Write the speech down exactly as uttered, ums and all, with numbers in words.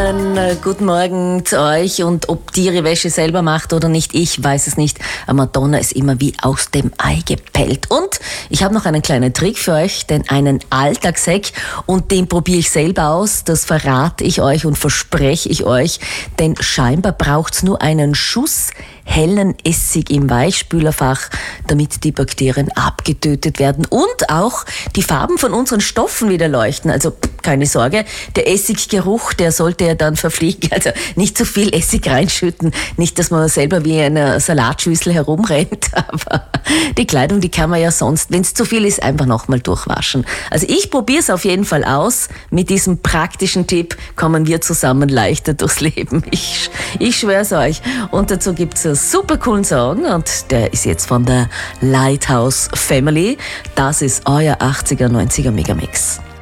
zusammen, guten Morgen zu euch, und ob die ihre Wäsche selber macht oder nicht, ich weiß es nicht. Aber Madonna ist immer wie aus dem Ei gepellt. Und ich habe noch einen kleinen Trick für euch, denn einen Alltagshack, und den probiere ich selber aus, das verrate ich euch und verspreche ich euch, denn scheinbar braucht es nur einen Schuss hellen Essig im Weichspülerfach, damit die Bakterien abgetötet werden und auch die Farben von unseren Stoffen wieder leuchten. Also keine Sorge, der Essiggeruch, der sollte ja dann verfliegen. Also nicht zu viel Essig reinschütten, nicht, dass man selber wie in einer Salatschüssel herumrennt, aber die Kleidung, die kann man ja sonst, wenn es zu viel ist, einfach nochmal durchwaschen. Also ich probiere es auf jeden Fall aus. Mit diesem praktischen Tipp kommen wir zusammen leichter durchs Leben. Ich, ich schwöre es euch. Und dazu gibt es einen super coolen Song, und der ist jetzt von der Lighthouse Family. Das ist euer achtziger, neunziger Megamix.